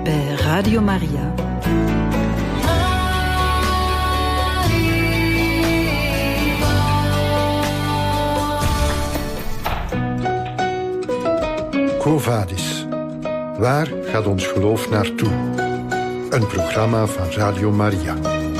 bij Radio Maria. Quo Vadis. Waar gaat ons geloof naartoe? Een programma van Radio Maria.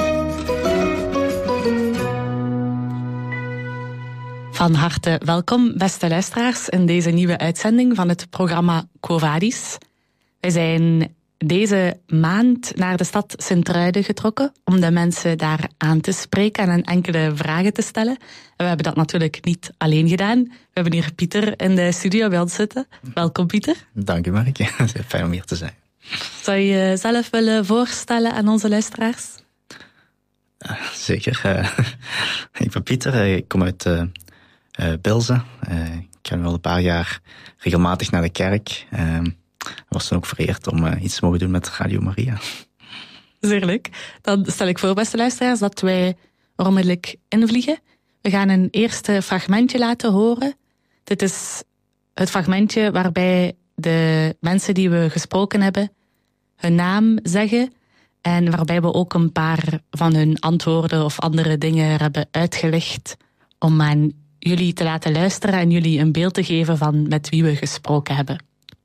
Van harte welkom, beste luisteraars, in deze nieuwe uitzending van het programma Quo Vadis. Wij zijn deze maand naar de stad Sint-Truiden getrokken om de mensen daar aan te spreken en enkele vragen te stellen. En we hebben dat natuurlijk niet alleen gedaan. We hebben hier Pieter in de studio bij ons zitten. Welkom, Pieter. Dank u, Marike. Het is fijn om hier te zijn. Zou je jezelf willen voorstellen aan onze luisteraars? Zeker. Ik ben Pieter. Ik kom uit Bilze. Ik ga nu al een paar jaar regelmatig naar de kerk. Ik was dan ook vereerd om iets te mogen doen met Radio Maria. Zeer leuk. Dan stel ik voor, beste luisteraars, dat wij er onmiddellijk invliegen. We gaan een eerste fragmentje laten horen. Dit is het fragmentje waarbij de mensen die we gesproken hebben hun naam zeggen en waarbij we ook een paar van hun antwoorden of andere dingen hebben uitgelicht om aan jullie te laten luisteren en jullie een beeld te geven van met wie we gesproken hebben.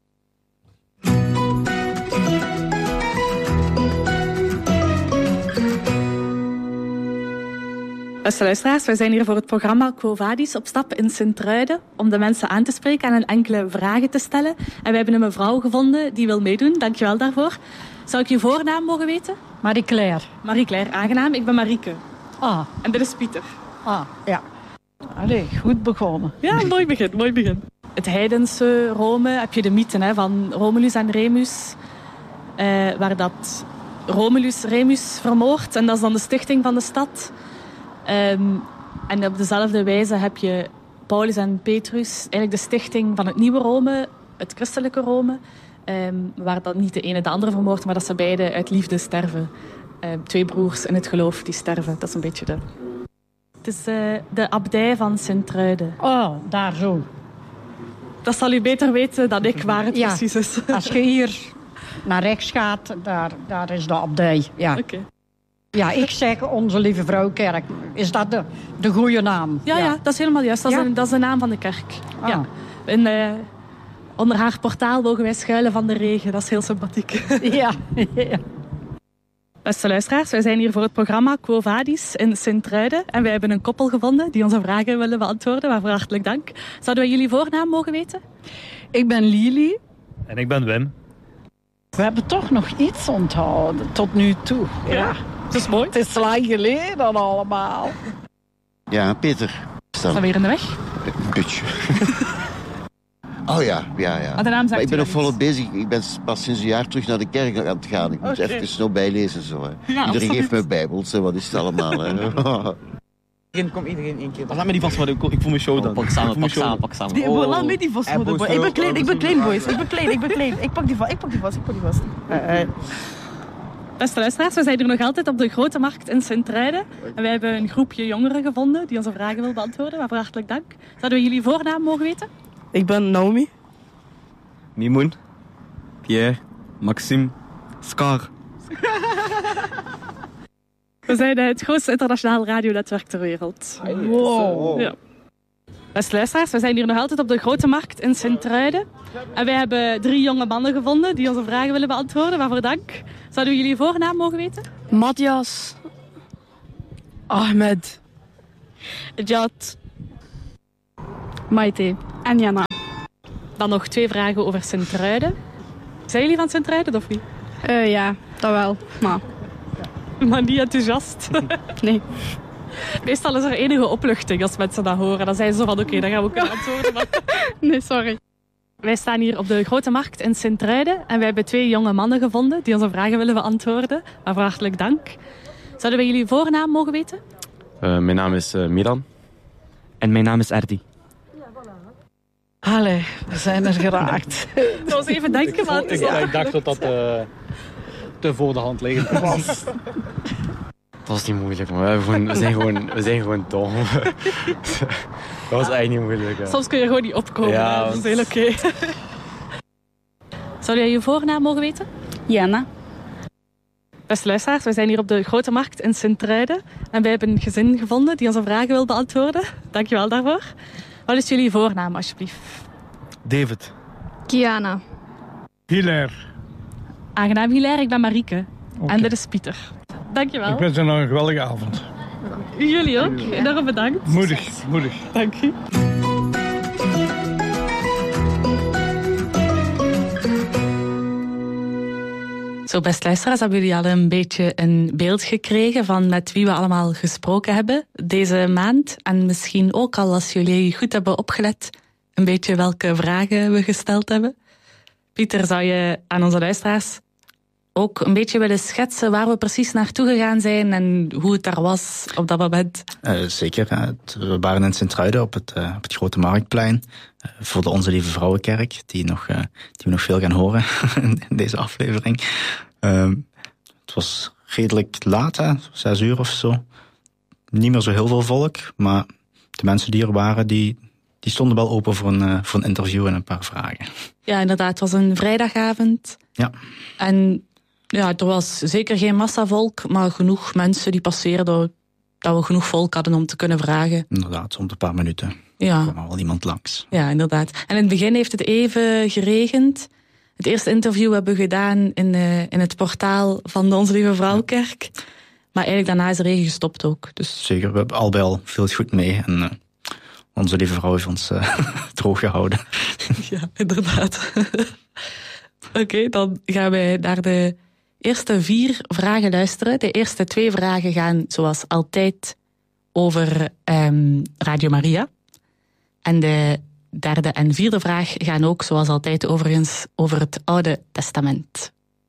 Beste luisteraars, wij zijn hier voor het programma Quo Vadis op stap in Sint-Truiden om de mensen aan te spreken en enkele vragen te stellen. En we hebben een mevrouw gevonden die wil meedoen. Dankjewel daarvoor. Zou ik je voornaam mogen weten? Marie-Claire. Marie-Claire, aangenaam. Ik ben Marieke. Ah. En dit is Pieter. Ah, ja. Allee, goed begonnen. Ja, mooi begin, mooi begin. Het heidense Rome heb je de mythe van Romulus en Remus, waar dat Romulus Remus vermoordt. En dat is dan de stichting van de stad. En op dezelfde wijze heb je Paulus en Petrus, eigenlijk de stichting van het nieuwe Rome, het christelijke Rome, waar dat niet de ene de andere vermoordt, maar dat ze beide uit liefde sterven. Twee broers in het geloof die sterven. Dat is een beetje de... Het is de abdij van Sint-Truiden. Oh, daar zo. Dat zal u beter weten dan ik waar het precies is. Als je hier naar rechts gaat, daar is de abdij. Ja. Okay. Ja, ik zeg Onze Lieve Vrouwkerk. Is dat de goede naam? Ja, dat is helemaal juist. Dat is de naam van de kerk. Ah. Ja. En, onder haar portaal mogen wij schuilen van de regen. Dat is heel sympathiek. Ja. Beste luisteraars, wij zijn hier voor het programma Quo Vadis in Sint-Truiden. En wij hebben een koppel gevonden die onze vragen willen beantwoorden. Waarvoor hartelijk dank. Zouden wij jullie voornaam mogen weten? Ik ben Lili. En ik ben Wim. We hebben toch nog iets onthouden tot nu toe. Ja. Dat is mooi. Het is lang geleden allemaal. Ja, Peter. Staan we weer in de weg? Een beetje. Oh ja. Maar de naam maar ik ben nog volop volop bezig. Ik ben pas sinds een jaar terug naar de kerk aan het gaan. Ik moet even snel bijlezen. Zo, hè. Ja, iedereen geeft me bijbels. Hè. Wat is het allemaal? Hè? Kom iedereen één keer. Laat me die vast, maar ik voel me show dan. Pak samen. Nee, laat me die vast. Ik ben klein, boys. Ik ben klein. Ik pak die vast. Beste luisteraars, we zijn hier nog altijd op de Grote Markt in Sint-Truiden. En wij hebben een groepje jongeren gevonden die onze vragen wil beantwoorden. Waarvoor hartelijk dank. Zouden we jullie voornaam mogen weten? Ik ben Naomi. Mimoen. Pierre. Maxime. Scar. We zijn het grootste internationaal radionetwerk ter wereld. Wow. Ja. Beste luisteraars, we zijn hier nog altijd op de Grote Markt in Sint-Truiden. En wij hebben 3 jonge mannen gevonden die onze vragen willen beantwoorden. Waarvoor dank. Zouden we jullie voornaam mogen weten? Matthias. Ahmed. Jad. Maite. En Jana. Dan nog 2 vragen over Sint-Truiden. Zijn jullie van Sint-Truiden of niet? Ja, dat wel. Maar niet enthousiast. Nee. Meestal is er enige opluchting als mensen dat horen. Dan zijn ze zo van oké, dan gaan we kunnen antwoorden. Maar... Nee, sorry. Wij staan hier op de Grote Markt in Sint-Truiden. En wij hebben 2 jonge mannen gevonden die onze vragen willen beantwoorden. Waarvoor hartelijk dank. Zouden wij jullie voornaam mogen weten? Mijn naam is Miran. En mijn naam is Erdi. Allee, we zijn er geraakt. Dat was even denken, maar... Ik dacht dat dat te voor de hand liggend was. Dat was niet moeilijk, maar we zijn gewoon dom. Dat was echt niet moeilijk. Hè. Soms kun je gewoon niet opkomen, ja, dat is heel oké. Zou jij je voornaam mogen weten? Jana. Beste luisteraars, we zijn hier op de Grote Markt in Sint-Truiden. En wij hebben een gezin gevonden die onze vragen wil beantwoorden. Dankjewel daarvoor. Wat is jullie voornaam, alsjeblieft? David. Kiana. Hilaire. Aangenaam, Hilaire. Ik ben Marieke. Okay. En dit is Pieter. Dankjewel. Ik wens je nog een geweldige avond. Jullie ook. Enorm bedankt. Moedig. Dank u. Zo, beste luisteraars, hebben jullie al een beetje een beeld gekregen van met wie we allemaal gesproken hebben deze maand. En misschien ook al, als jullie goed hebben opgelet, een beetje welke vragen we gesteld hebben. Pieter, zou je aan onze luisteraars ook een beetje willen schetsen waar we precies naartoe gegaan zijn en hoe het daar was op dat moment? Zeker. We waren in Sint-Truiden op het Grote Marktplein voor de Onze Lieve Vrouwenkerk, die we nog veel gaan horen in deze aflevering. Het was redelijk laat, 6 uur of zo. Niet meer zo heel veel volk, maar de mensen die er waren, die stonden wel open voor een interview en een paar vragen. Ja, inderdaad. Het was een vrijdagavond. Ja. En ja, er was zeker geen massavolk, maar genoeg mensen die passeerden, dat we genoeg volk hadden om te kunnen vragen. Inderdaad, soms een paar minuten kwam al iemand langs. Ja, inderdaad. En in het begin heeft het even geregend. Het eerste interview hebben we gedaan in het portaal van de Onze Lieve Vrouwenkerk. Maar eigenlijk daarna is de regen gestopt ook. Dus. Zeker, we hebben al bij al veel goed mee. En Onze Lieve Vrouw heeft ons droog gehouden. Ja, inderdaad. Oké, dan gaan wij naar de eerste 4 vragen luisteren. De eerste 2 vragen gaan zoals altijd over Radio Maria. En de derde en 4e vraag gaan ook zoals altijd overigens over het Oude Testament.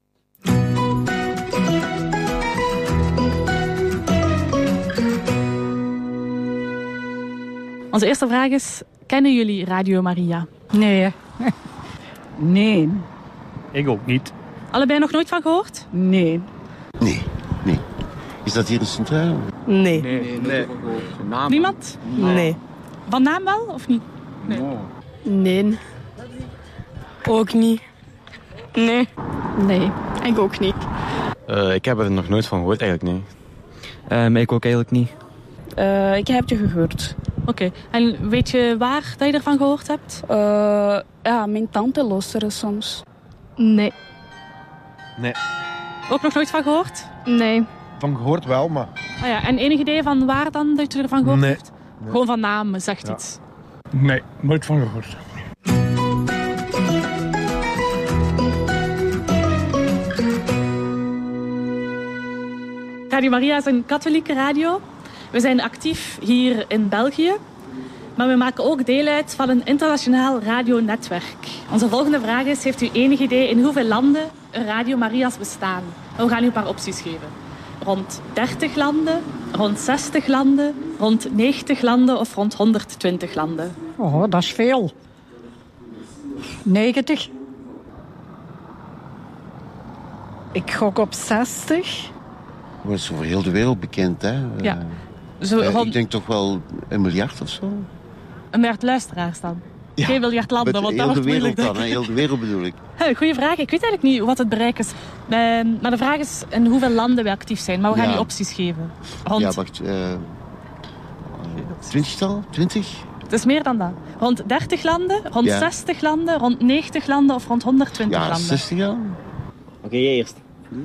Onze eerste vraag is, kennen jullie Radio Maria? Nee. Nee. Ik ook niet. Allebei nog nooit van gehoord? Nee. Nee. Is dat hier in Sint-Truiden? Nee. Niemand? Nee. Van naam wel, of niet? Nee. Nee. Ook niet. Nee. Nee, ik ook niet. Ik heb er nog nooit van gehoord, eigenlijk niet. Ik ook eigenlijk niet. Ik heb je gehoord. Oké. En weet je waar dat je ervan gehoord hebt? Ja, mijn tante luisterde soms. Nee. Ook nog nooit van gehoord? Nee. Van gehoord wel, maar... Oh ja, en enig idee van waar dan dat je ervan gehoord hebt? Nee. Gewoon van naam, zegt iets. Nee, nooit van gehoord. Radio Maria is een katholieke radio. We zijn actief hier in België. Maar we maken ook deel uit van een internationaal radionetwerk. Onze volgende vraag is, heeft u enig idee in hoeveel landen Radio Maria's bestaan? We gaan u een paar opties geven. Rond 30 landen, rond 60 landen, rond 90 landen of rond 120 landen? Oh, dat is veel. 90. Ik gok op 60. Dat is over heel de wereld bekend, hè? Ja. Zo, Ik denk toch wel 1 miljard of zo? 1 miljard luisteraars dan? Ja, geen miljard landen, want dat wordt moeilijk. Dan, heel de wereld bedoel ik. Goeie vraag. Ik weet eigenlijk niet wat het bereik is. Maar de vraag is in hoeveel landen we actief zijn. Maar we gaan u opties geven. Ja, wacht. 20-tal? 20? Het is meer dan dat. Rond 30 landen, rond 60 landen, rond 90 landen of rond 120 landen. 60 landen. Oké, jij eerst.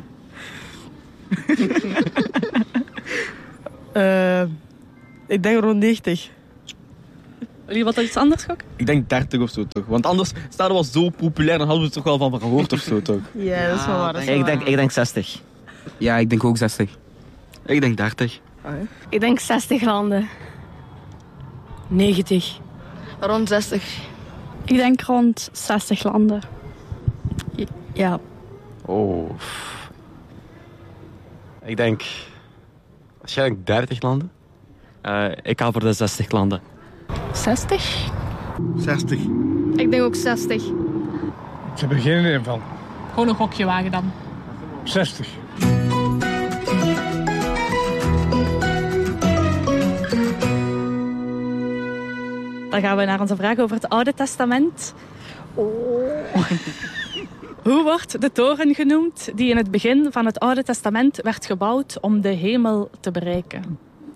Ik denk rond 90. Jullie wat iets anders gokken? Ik denk 30 of zo toch. Want anders staat het wel zo populair, dan hadden we het toch wel van gehoord of zo toch. Ja, dat is wel waar. Ik denk 60. Ja, ik denk ook 60. Ik denk 30. Ik denk 60 landen. 90. Rond 60. Ik denk rond 60 landen. Ja. Oh. Ik denk waarschijnlijk 30 landen. Ik ga voor de 60 landen. 60? 60. Ik denk ook 60. Ik heb er geen idee van. Gewoon een gokje wagen dan. 60. Dan gaan we naar onze vraag over het Oude Testament. Hoe wordt de toren genoemd die in het begin van het Oude Testament werd gebouwd om de hemel te bereiken?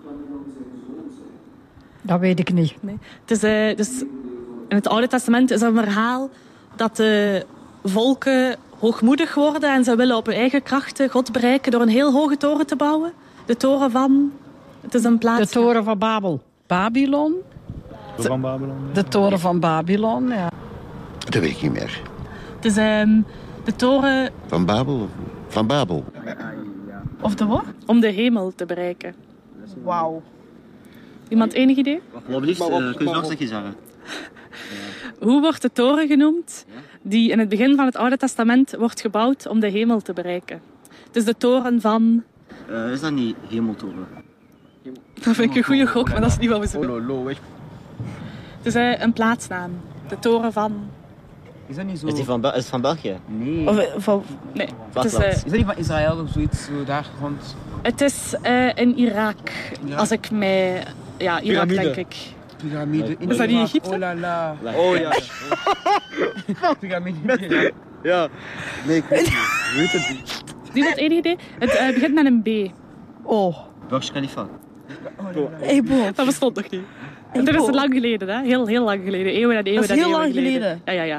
Dat weet ik niet. Nee. Dus in het Oude Testament is een verhaal dat de volken hoogmoedig worden en ze willen op hun eigen krachten God bereiken door een heel hoge toren te bouwen. De toren van... Het is een plaats... De toren van Babel. Babylon? Van Babylon? De toren van Babylon, ja. Dat weet ik niet meer. Het is de toren... Van Babel? Van Babel. Of de wat? Om de hemel te bereiken. Wauw. Iemand enig idee? Wat liefst, kun je nog een stukje zeggen? Hoe wordt de toren genoemd die in het begin van het Oude Testament wordt gebouwd om de hemel te bereiken? Het is de toren van... Is dat niet hemeltoren? Dat vind ik een goede gok, maar dat is niet wat we zoeken. Het is een plaatsnaam. De toren van... Is dat niet zo? Is het van België? Nee. Nee. Het is dat niet van Israël of zoiets, zo daar rond? Het is in Irak, als ik mij... Ja, Irak denk ik. Piramide. Is dat niet Egypte? Oh la la. Oh ja. Piramide. Ja. Nee, ik weet het niet. Niemand enig idee? Het begint met een B. Oh. Burj Khalifa. Hey, Bo. Dat bestond nog niet. Dat is lang geleden, hè? Heel lang geleden. Eeuwen en eeuwen Dat is heel lang geleden. Ja.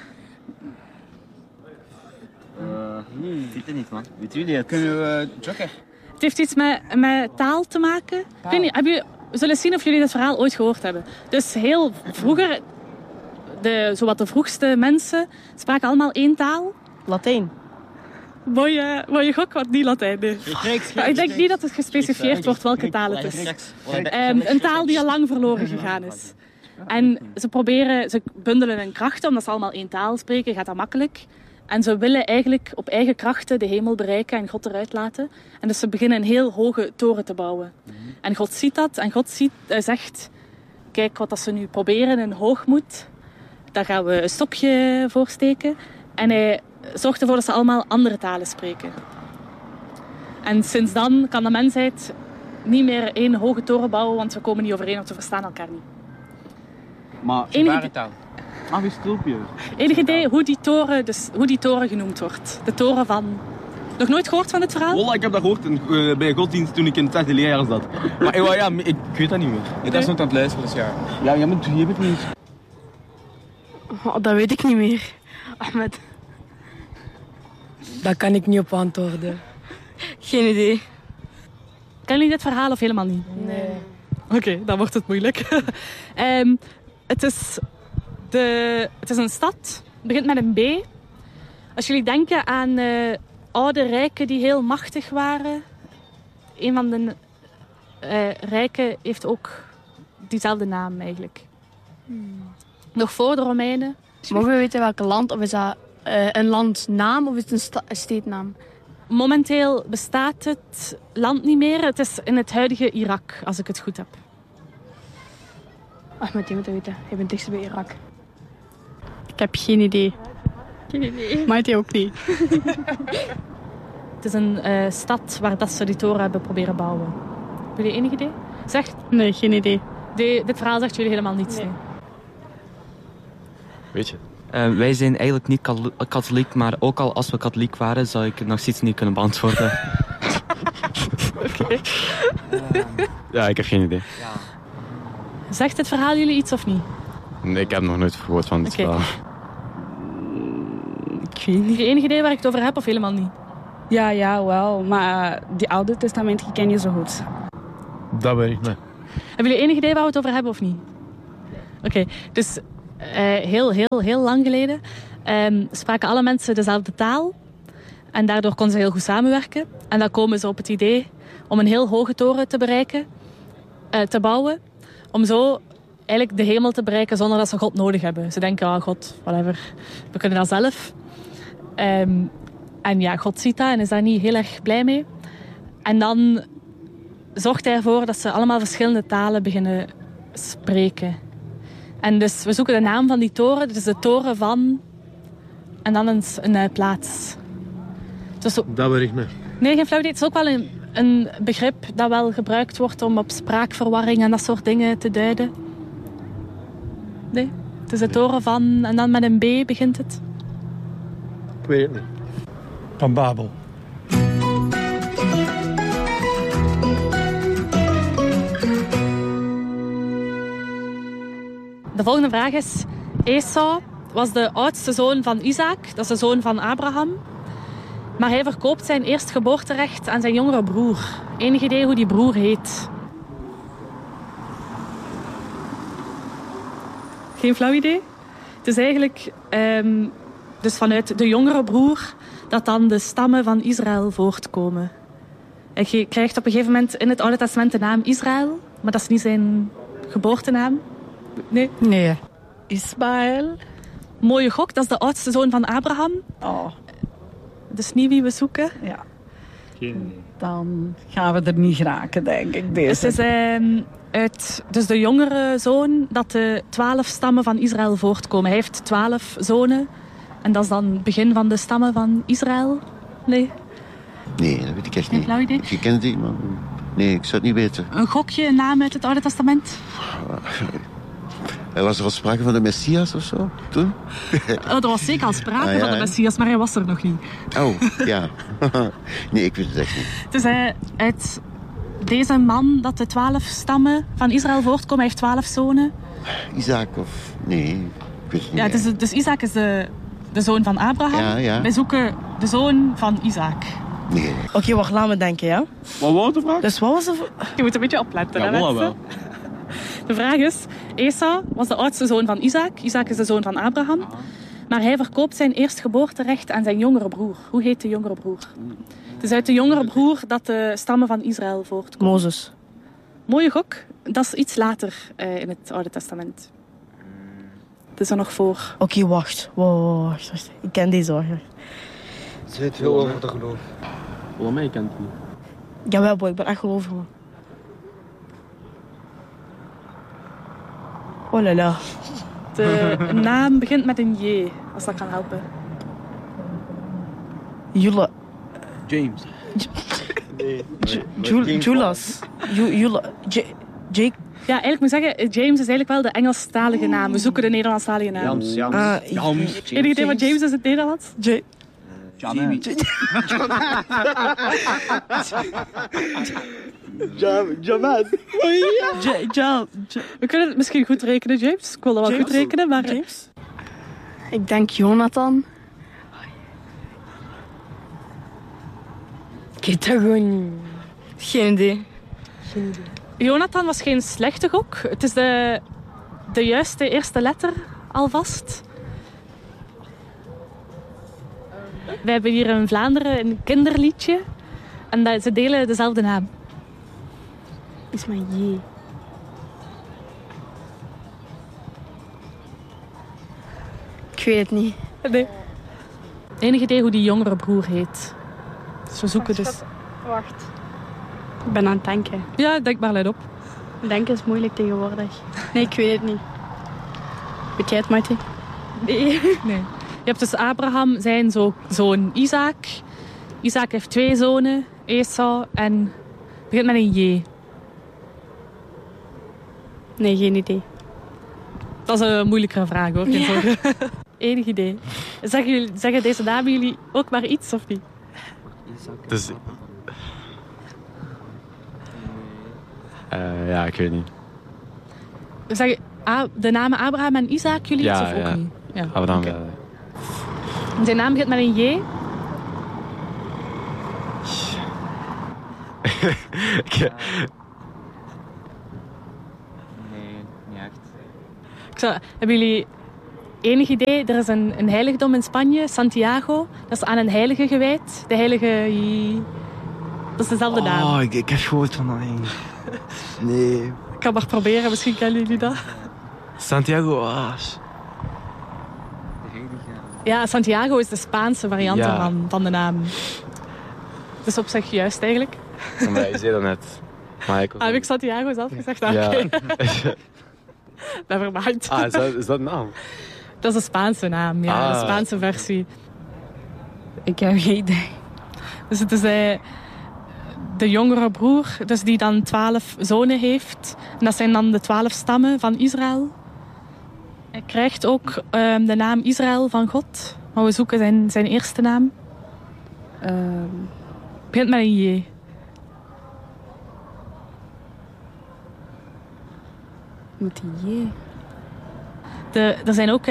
Ik weet het niet, man. Weet jullie het? Kunnen we Joker? Het heeft iets met taal te maken. Ik weet niet, we zullen zien of jullie dit verhaal ooit gehoord hebben. Dus heel vroeger, zowat de vroegste mensen spraken allemaal één taal. Latijn. Mooie gok, want niet Latijn. Nee. Maar ik denk niet dat het gespecificeerd wordt welke taal het is. Een taal die al lang verloren gegaan is. En ze bundelen hun krachten, omdat ze allemaal één taal spreken, gaat dat makkelijk. En ze willen eigenlijk op eigen krachten de hemel bereiken en God eruit laten. En dus ze beginnen een heel hoge toren te bouwen. En God ziet dat en God zegt, kijk wat ze nu proberen in hoogmoed. Daar gaan we een stokje voor steken. En hij zorgt ervoor dat ze allemaal andere talen spreken. En sinds dan kan de mensheid niet meer één hoge toren bouwen, want we komen niet overeen, want we verstaan elkaar niet. Maar gebarentaal. Wie stulpje? Enig idee hoe die toren genoemd wordt? De toren van... Nog nooit gehoord van dit verhaal? Wallah, ik heb dat gehoord bij godsdienst toen ik in het 6e leerjaar zat. Maar ja, ik weet dat niet meer. Ik was nooit aan het luisteren, dus ja. Ja, je bent niet... Oh, dat weet ik niet meer. Ahmed. Daar kan ik niet op antwoorden. Geen idee. Kennen jullie dit verhaal of helemaal niet? Nee. Oké, dan wordt het moeilijk. Het is een stad. Het begint met een B. Als jullie denken aan oude rijken die heel machtig waren. Een van de rijken heeft ook diezelfde naam eigenlijk. Nog voor de Romeinen. Mogen we weten welk land? Of is dat een landnaam of is het een steednaam? Momenteel bestaat het land niet meer. Het is in het huidige Irak, als ik het goed heb. Ahmed, je moet het weten. Je bent dichtst bij Irak. Ik heb geen idee. Geen idee. Maar het ook niet. Het is een stad waar dat ze die toren hebben proberen bouwen. Heb jullie enig idee? Zegt? Nee, geen idee. Dit verhaal zegt jullie helemaal niets. Nee. Weet je? Wij zijn eigenlijk niet katholiek, maar ook al als we katholiek waren, zou ik het nog steeds niet kunnen beantwoorden. Oké. Ja, ik heb geen idee. Zegt het verhaal jullie iets of niet? Nee, ik heb nog nooit gehoord van dit verhaal. Ik weet niet. Heb je enig idee waar ik het over heb of helemaal niet? Ja, wel. Maar die Oude Testament ken je zo goed. Dat weet ik niet. Hebben jullie enig idee waar we het over hebben of niet? Oké, dus heel lang geleden spraken alle mensen dezelfde taal. En daardoor konden ze heel goed samenwerken. En dan komen ze op het idee om een heel hoge toren te bouwen. Om zo eigenlijk de hemel te bereiken zonder dat ze God nodig hebben. Ze denken, God, whatever, we kunnen dat zelf. En ja, God ziet dat en is daar niet heel erg blij mee. En dan zorgt hij ervoor dat ze allemaal verschillende talen beginnen spreken. En dus we zoeken de naam van die toren. Dit is de toren van... En dan een plaats. Dus dat weet ik niet. Nee, geen flauw idee. Het is ook wel een begrip dat wel gebruikt wordt om op spraakverwarring en dat soort dingen te duiden. Nee, het is de toren van... En dan met een B begint het. weet het niet. Van Babel. De volgende vraag is... Esau was de oudste zoon van Isaac. Dat is de zoon van Abraham. Maar hij verkoopt zijn eerstgeboorterecht aan zijn jongere broer. Enig idee hoe die broer heet? Geen flauw idee? Het is eigenlijk dus vanuit de jongere broer dat dan de stammen van Israël voortkomen. Hij krijgt op een gegeven moment in het Oude Testament de naam Israël, maar dat is niet zijn geboortenaam. Nee? Nee. Ismaël. Mooie gok, dat is de oudste zoon van Abraham. Oh. Dus niet wie we zoeken. Ja. Dan gaan we er niet geraken, denk ik. Deze. Het is dus de jongere zoon dat de 12 stammen van Israël voortkomen. Hij heeft 12 zonen. En dat is dan het begin van de stammen van Israël. Nee? Nee, dat weet ik echt Geen niet. flauw idee? Je kent die, maar... Nee, ik zou het niet weten. Een gokje, een naam uit het Oude Testament? Was er al sprake van de Messias of zo, toen? Er was zeker al sprake van de Messias, maar hij was er nog niet. Oh, ja. Nee, ik weet het echt niet. Het is uit deze man dat de 12 stammen van Israël voortkomen. Hij heeft 12 zonen. Isaac of... Nee, ik weet het niet. Ja, dus Isaac is de zoon van Abraham. Ja, ja. Wij zoeken de zoon van Isaac. Nee. Oké, wacht, laat me denken, ja. Wat was de vraag? Dus wat was de... Je moet een beetje opletten, Ja, hè, wel, mensen? De vraag is, Esau was de oudste zoon van Isaac. Isaac is de zoon van Abraham. Maar hij verkoopt zijn eerstgeboorterecht aan zijn jongere broer. Hoe heet de jongere broer? Het is uit de jongere broer dat de stammen van Israël voortkomen. Mozes. Mooie gok. Dat is iets later in het Oude Testament. Het is er nog voor. Oké, wacht. Wacht. Ik ken deze al. Ze weet veel over de geloof. Volgens mij kent het niet. Jawel, boy, ik ben echt gelovig, man. Oh la la. De naam begint met een J, als dat kan helpen. Jula. James. Julas. Jake. Ja, eigenlijk moet ik zeggen, James is eigenlijk wel de Engelstalige naam. We zoeken de Nederlandstalige naam. Jans. Enig idee wat James is in het Nederlands? Jamie. We kunnen het misschien goed rekenen, James. Ik wil dat wel goed rekenen, maar... James? Ik denk Jonathan. Ik weet dat gewoon... Geen idee. Jonathan was geen slechte gok. Het is de juiste eerste letter alvast. We hebben hier in Vlaanderen een kinderliedje. En ze delen dezelfde naam. Is maar J. Ik weet het niet. Nee. Enig idee hoe die jongere broer heet? Dus we zoeken dus... Wacht. Ik ben aan het denken. Ja, denk maar luid op. Denken is moeilijk tegenwoordig. Nee, ik weet het niet. Weet jij het, Marty? Nee. Je hebt dus Abraham, zijn zoon Isaac. Isaac heeft 2 zonen, Esau en... begint met een J. Nee, geen idee. Dat is een moeilijkere vraag, hoor. Geen zorgen. Enig idee. Zeggen deze namen jullie ook maar iets, of niet? Dus... ja, ik weet niet. Zeggen de namen Abraham en Isaac jullie iets, of ook niet? Ja, Abraham, okay. Zijn naam begint met een J. Nee, niet echt. Hebben jullie enig idee? Er is een heiligdom in Spanje, Santiago. Dat is aan een heilige gewijd. De heilige... Dat is dezelfde naam. Oh, ik heb gehoord van... Nee. Ik kan maar proberen, misschien kennen jullie dat. Santiago, Ja, Santiago is de Spaanse variant van de naam. Dus op zich juist eigenlijk. Ja, maar je zei dat net. Maar heb ik Santiago zelf gezegd? Ja. Okay. Never mind. Is dat een naam? Dat is een Spaanse naam, ja. De Spaanse versie. Ik heb geen idee. Dus het is de jongere broer, dus die dan 12 zonen heeft. En dat zijn dan de 12 stammen van Israël. Hij krijgt ook de naam Israël van God. Gaan we zoeken zijn eerste naam? Begint met een J. Met een J. Er zijn ook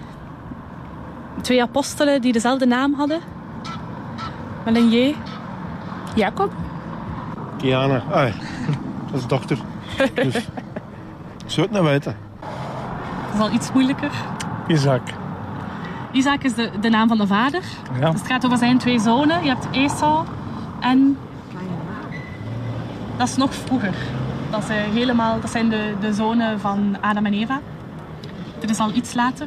2 apostelen die dezelfde naam hadden. Met een J. Jacob? Kiana. Dat is dochter. Dus, ik zou het niet weten. Dat is al iets moeilijker. Isaac. Isaac is de naam van de vader. Ja. Dus het gaat over zijn 2 zonen. Je hebt Esau en... Dat is nog vroeger. Dat zijn de zonen van Adam en Eva. Dit is al iets later.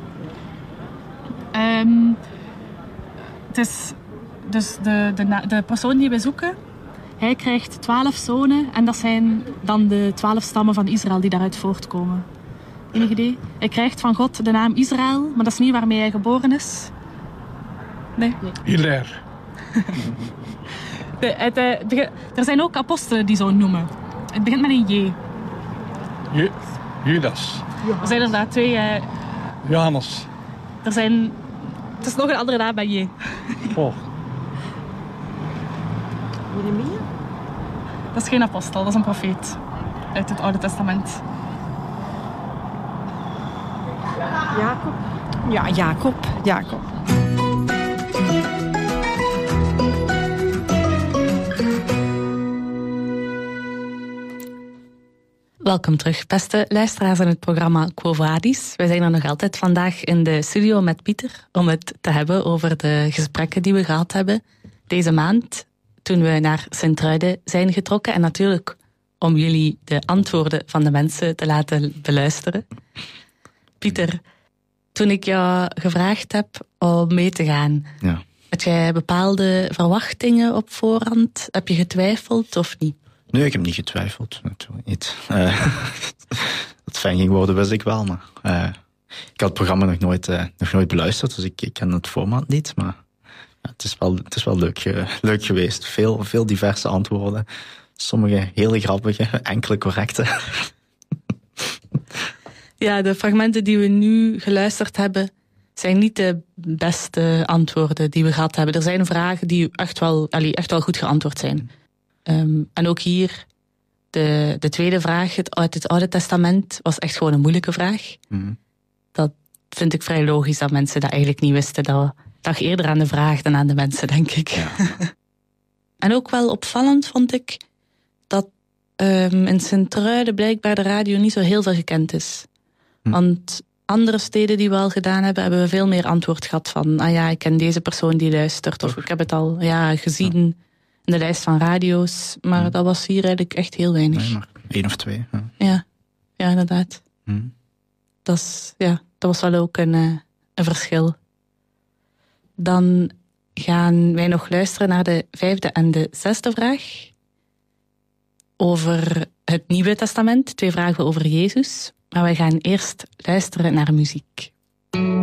Het is dus de persoon die we zoeken. Hij krijgt 12 zonen en dat zijn dan de 12 stammen van Israël die daaruit voortkomen. Enig idee? Hij krijgt van God de naam Israël, maar dat is niet waarmee hij geboren is. Nee? Hilaire. Er zijn ook apostelen die zo noemen. Het begint met een J. Judas. Er zijn inderdaad 2... Johannes. Het is nog een andere naam bij J. Oh. Jeremia? Dat is geen apostel, dat is een profeet. Uit het Oude Testament. Jacob? Ja, Jacob. Welkom terug, beste luisteraars in het programma Quo Vadis. Wij zijn er nog altijd vandaag in de studio met Pieter om het te hebben over de gesprekken die we gehad hebben deze maand toen we naar Sint-Truiden zijn getrokken. En natuurlijk om jullie de antwoorden van de mensen te laten beluisteren. Pieter, toen ik jou gevraagd heb om mee te gaan, had jij bepaalde verwachtingen op voorhand? Heb je getwijfeld of niet? Nee, ik heb niet getwijfeld. Natuurlijk niet. Dat het fijn ging worden, wist ik wel. Maar ik had het programma nog nooit beluisterd, dus ik ken het format niet. Maar het is wel leuk geweest. Veel diverse antwoorden. Sommige hele grappige, enkele correcte. Ja, de fragmenten die we nu geluisterd hebben zijn niet de beste antwoorden die we gehad hebben. Er zijn vragen die echt wel goed geantwoord zijn. En ook hier, de tweede vraag uit het Oude Testament was echt gewoon een moeilijke vraag. Mm. Dat vind ik vrij logisch dat mensen dat eigenlijk niet wisten. Dat lag eerder aan de vraag dan aan de mensen, denk ik. Ja. En ook wel opvallend vond ik dat in Sint-Truiden blijkbaar de radio niet zo heel veel gekend is. Want andere steden die we al gedaan hebben, hebben we veel meer antwoord gehad van ik ken deze persoon die luistert. Of ik heb het al gezien in de lijst van radio's. Maar dat was hier eigenlijk echt heel weinig. Nee, maar 1 of 2. Ja, inderdaad. Dat was wel ook een verschil. Dan gaan wij nog luisteren naar de 5e en de 6e vraag. Over het Nieuwe Testament. 2 vragen over Jezus. Maar wij gaan eerst luisteren naar muziek.